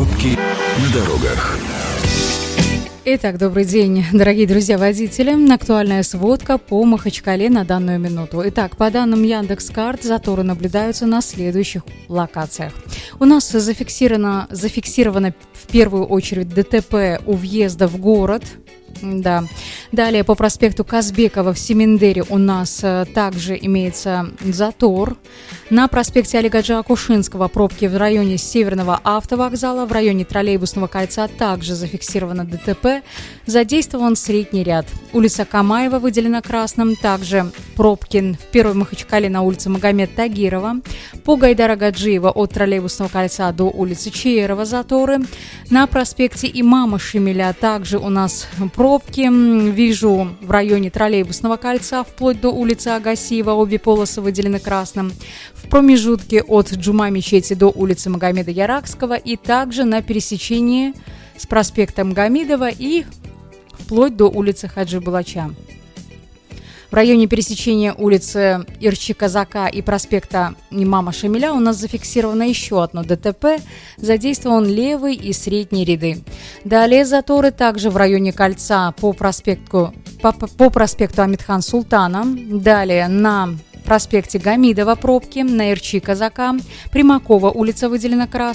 Пробки на дорогах. Итак, добрый день, дорогие друзья-водители. Актуальная сводка по Махачкале на данную минуту. Итак, по данным Яндекс.Карт, заторы наблюдаются на следующих локациях. У нас зафиксировано в первую очередь ДТП у въезда в город. Да. Далее по проспекту Казбекова в Семендере у нас также имеется затор. На проспекте Алигаджа Акушинского пробки в районе Северного автовокзала, в районе Троллейбусного кольца также зафиксировано ДТП. Задействован средний ряд. Улица Камаева выделена красным. Также пробки в Первой Махачкале на улице Магомед Тагирова. По Гайдара Гаджиева от Троллейбусного кольца до улицы Чиерова заторы. На проспекте Имама Шемеля также у нас пробки. Вижу в районе Троллейбусного кольца вплоть до улицы Агасиева. Обе полосы выделены красным. В промежутке от Джума-мечети до улицы Магомеда Яракского и также на пересечении с проспектом Гамидова и вплоть до улицы Хаджи Булача. В районе пересечения улицы Ирчи Казака и проспекта Имама Шамиля у нас зафиксировано еще одно ДТП. Задействован левый и средний ряды. Далее заторы также в районе кольца по проспекту Амидхан Султана. Далее на проспекте Гамидова пробки, на Ирчи Казака, Примакова улица выделена красным.